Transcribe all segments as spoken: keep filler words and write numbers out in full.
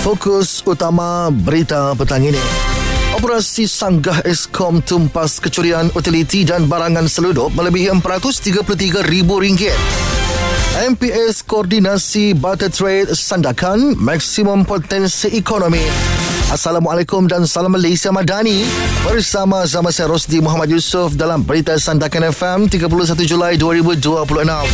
Fokus utama berita petang ini. Operasi Sanggah Eskom tumpas kecurian utiliti dan barangan seludup melebihi empat ratus tiga puluh tiga ribu ringgit. M P S koordinasi barter trade Sandakan maksimum potensi ekonomi. Assalamualaikum dan salam Malaysia Madani. Bersama sama saya Rosdi Muhammad Yusof dalam berita Sandakan F M tiga puluh satu Julai dua ribu dua puluh enam.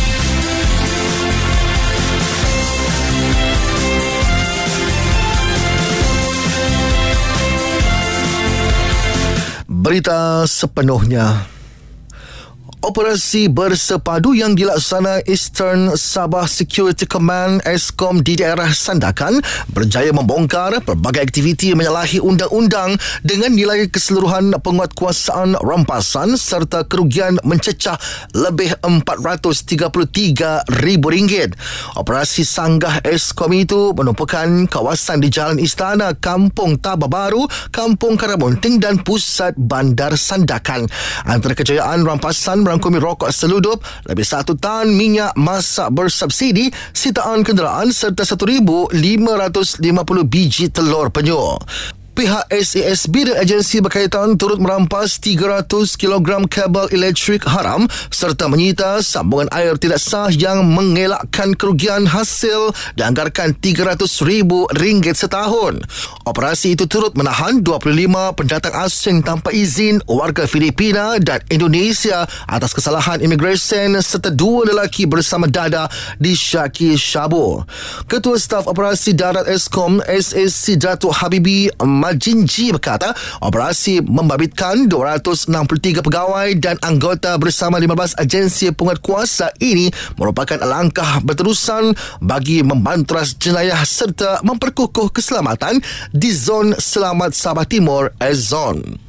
Berita sepenuhnya. Operasi bersepadu yang dilaksana Eastern Sabah Security Command Eskom di daerah Sandakan berjaya membongkar pelbagai aktiviti menyalahi undang-undang dengan nilai keseluruhan penguatkuasaan rampasan serta kerugian mencecah lebih empat ratus tiga puluh tiga ribu ringgit. Operasi Sanggah Eskom itu menumpukan kawasan di Jalan Istana, Kampung Tabah Baru, Kampung Karabunting dan Pusat Bandar Sandakan. Antara kejayaan rampasan merangkumi rokok seludup, lebih satu tan minyak masak bersubsidi, sitaan kenderaan serta satu ribu lima ratus lima puluh biji telur penyu. Pihak S A S B dan agensi berkaitan turut merampas tiga ratus kilogram kabel elektrik haram serta menyita sambungan air tidak sah yang mengelakkan kerugian hasil dianggarkan tiga ratus ribu ringgit setahun. Operasi itu turut menahan dua puluh lima pendatang asing tanpa izin warga Filipina dan Indonesia atas kesalahan imigresen serta dua lelaki bersama dada di Syaki Shabu. Ketua Staf Operasi Darat Eskom S A C Datuk Habibi Majinji berkata operasi membabitkan dua ratus enam puluh tiga pegawai dan anggota bersama lima belas agensi penguatkuasa ini merupakan langkah berterusan bagi membanteras jenayah serta memperkukuh keselamatan di Zon Selamat Sabah Timur (Zon).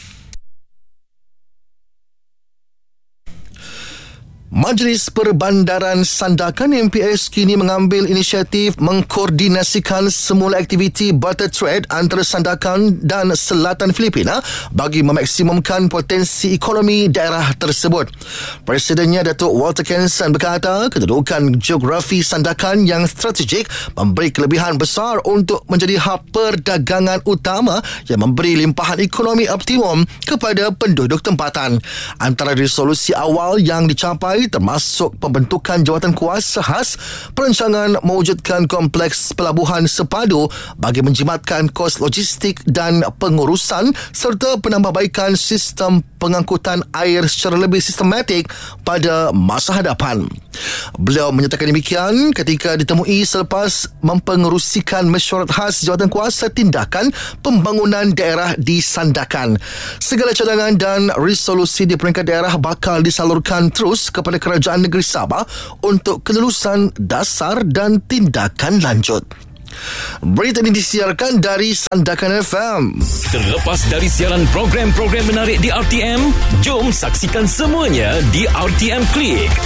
Majlis Perbandaran Sandakan M P S kini mengambil inisiatif mengkoordinasikan semula aktiviti barter trade antara Sandakan dan Selatan Filipina bagi memaksimumkan potensi ekonomi daerah tersebut. Presidennya Datuk Walter Kenson berkata kedudukan geografi Sandakan yang strategik memberi kelebihan besar untuk menjadi hub perdagangan utama yang memberi limpahan ekonomi optimum kepada penduduk tempatan. Antara resolusi awal yang dicapai termasuk pembentukan jawatan kuasa khas, perancangan mewujudkan kompleks pelabuhan sepadu bagi menjimatkan kos logistik dan pengurusan serta penambahbaikan sistem pengangkutan air secara lebih sistematik pada masa hadapan. Beliau menyatakan demikian ketika ditemui selepas mempengerusikan mesyuarat khas jawatan kuasa tindakan pembangunan daerah di Sandakan. Segala cadangan dan resolusi di peringkat daerah bakal disalurkan terus kepada Kerajaan Negeri Sabah untuk kelulusan dasar dan tindakan lanjut. Berita ini disiarkan dari Sandakan F M. Terlepas dari siaran program-program menarik di R T M, jom saksikan semuanya di R T M Click.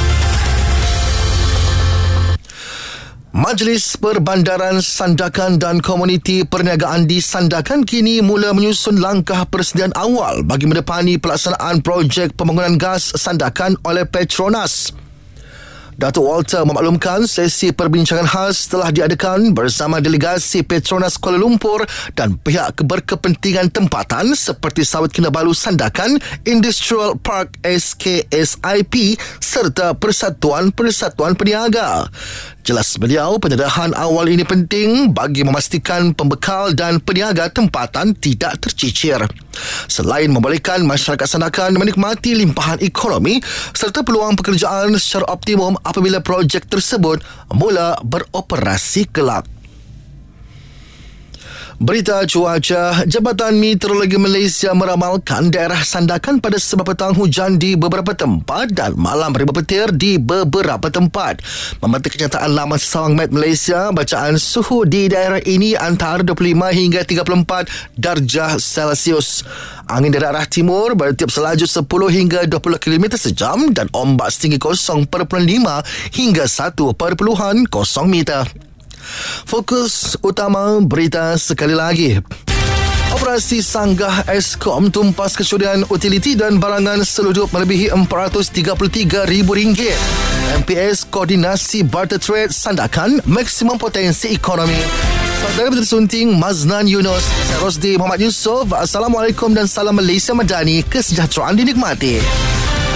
Majlis Perbandaran Sandakan dan Komuniti Perniagaan di Sandakan kini mula menyusun langkah persediaan awal bagi mendepani pelaksanaan projek pembangunan gas Sandakan oleh Petronas. Datuk Walter memaklumkan sesi perbincangan khas telah diadakan bersama delegasi Petronas Kuala Lumpur dan pihak berkepentingan tempatan seperti Sawit Kinabalu Sandakan, Industrial Park S K S I P serta Persatuan-Persatuan Peniaga. Jelas beliau, pendedahan awal ini penting bagi memastikan pembekal dan peniaga tempatan tidak tercicir. Selain membolehkan masyarakat Sandakan menikmati limpahan ekonomi serta peluang pekerjaan secara optimum apabila projek tersebut mula beroperasi kelak. Berita cuaca. Jabatan Meteorologi Malaysia meramalkan daerah Sandakan pada sebab petang hujan di beberapa tempat dan malam riba petir di beberapa tempat. Memetik kenyataan laman Sesawang Met Malaysia, bacaan suhu di daerah ini antara dua puluh lima hingga tiga puluh empat darjah Celsius. Angin dari arah timur bertiup selaju sepuluh hingga dua puluh kilometer sejam dan ombak setinggi kosong perpuluhan lima hingga satu perpuluhan kosong meter. Fokus utama berita sekali lagi. Operasi Sanggah Eskom tumpas kecurian utiliti dan barangan seludup melebihi empat ratus tiga puluh tiga ribu ringgit. M P S koordinasi barter trade Sandakan maksimum potensi ekonomi. Saudara Menteri Sunting Maznan Yunus, saya Rosdi Muhammad Yusof. Assalamualaikum dan salam Malaysia Madani. Kesejahteraan dinikmati.